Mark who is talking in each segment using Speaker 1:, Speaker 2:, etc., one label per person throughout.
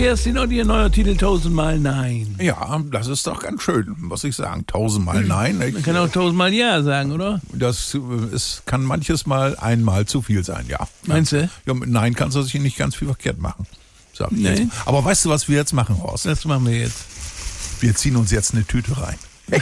Speaker 1: Hier ist Ihr neuer Titel 1000-mal Nein.
Speaker 2: Ja, das ist doch ganz schön, muss ich sagen. 1000-mal Nein.
Speaker 1: Man kann auch 1000-mal Ja sagen, oder?
Speaker 2: Kann manches Mal einmal zu viel sein, ja.
Speaker 1: Meinst du?
Speaker 2: Ja, mit Nein kannst du sich nicht ganz viel verkehrt machen. Sag ich
Speaker 1: Nee.
Speaker 2: jetzt. Aber weißt du, was wir jetzt machen, Horst?
Speaker 1: Das machen wir jetzt.
Speaker 2: Wir ziehen uns jetzt eine Tüte rein.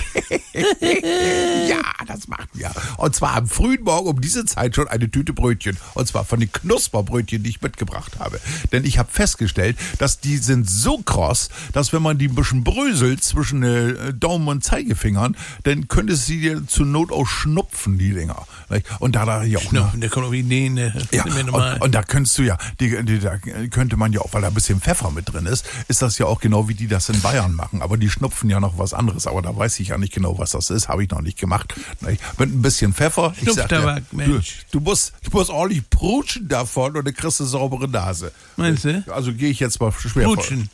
Speaker 2: Ja, das machen wir. Und zwar am frühen Morgen um diese Zeit schon eine Tüte Brötchen. Und zwar von den Knusperbrötchen, die ich mitgebracht habe. Denn ich habe festgestellt, dass die sind so kross, dass wenn man die ein bisschen bröselt zwischen Daumen und Zeigefingern, dann könnte sie dir zur Not auch schnupfen, die Dinger. Und da ja auch
Speaker 1: Schnupfen, der kommt auf Ideen.
Speaker 2: ja, und da könntest du ja, da könnte man ja auch, weil da ein bisschen Pfeffer mit drin ist das ja auch genau wie die das in Bayern machen. Aber die schnupfen ja noch was anderes. Aber da weiß ich ja nicht genau, was das ist. Habe ich noch nicht gemacht. Mit ein bisschen Pfeffer.
Speaker 1: Schnupftabak, Mensch.
Speaker 2: Du musst ordentlich prutschen davon und dann kriegst du eine saubere Nase.
Speaker 1: Meinst du?
Speaker 2: Also gehe ich jetzt mal schwer vor.
Speaker 1: Prutschen.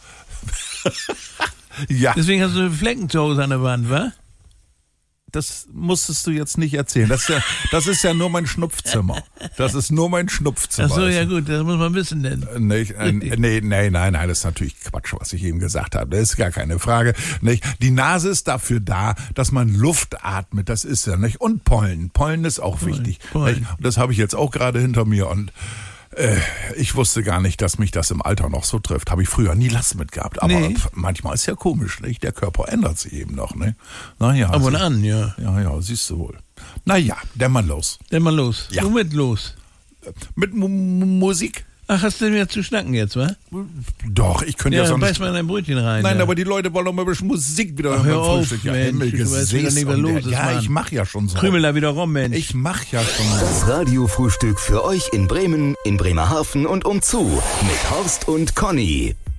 Speaker 2: Ja.
Speaker 1: Deswegen hast du Flecken zu Hause an der Wand, wa?
Speaker 2: Das musstest du jetzt nicht erzählen. Das ist ja nur mein Schnupfzimmer. Das ist nur mein Schnupfzimmer.
Speaker 1: Ach so, ja gut, das muss man wissen denn.
Speaker 2: Nein, das ist natürlich Quatsch, was ich eben gesagt habe. Das ist gar keine Frage. Nicht? Die Nase ist dafür da, dass man Luft atmet. Das ist ja nicht. Und Pollen. Pollen ist auch wichtig.
Speaker 1: Pollen.
Speaker 2: Nicht? Und das habe ich jetzt auch gerade hinter mir und ich wusste gar nicht, dass mich das im Alter noch so trifft. Habe ich früher nie Last mit gehabt. Aber manchmal ist ja komisch, nicht? Der Körper ändert sich eben noch, ne? Naja.
Speaker 1: Ab und an, ja.
Speaker 2: Ja, siehst du wohl. Naja, dann mal los.
Speaker 1: Dann mal los.
Speaker 2: Ja.
Speaker 1: Womit los?
Speaker 2: Mit Musik?
Speaker 1: Ach, hast du mir zu schnacken jetzt, wa?
Speaker 2: Doch, ich könnte ja
Speaker 1: Ja,
Speaker 2: sonst...
Speaker 1: beiß mal in dein Brötchen rein.
Speaker 2: Nein,
Speaker 1: ja.
Speaker 2: aber die Leute wollen doch mal ein bisschen Musik wieder
Speaker 1: Ach, hör
Speaker 2: beim
Speaker 1: auf,
Speaker 2: Frühstück. Ja,
Speaker 1: Mensch, du weißt wieder nicht, was los ist,
Speaker 2: ja,
Speaker 1: Mann.
Speaker 2: ich mach ja schon so.
Speaker 1: Krümel da wieder rum, Mensch.
Speaker 2: Ich mach ja schon so.
Speaker 3: Das Radiofrühstück für euch in Bremen, in Bremerhaven und umzu mit Horst und Conny.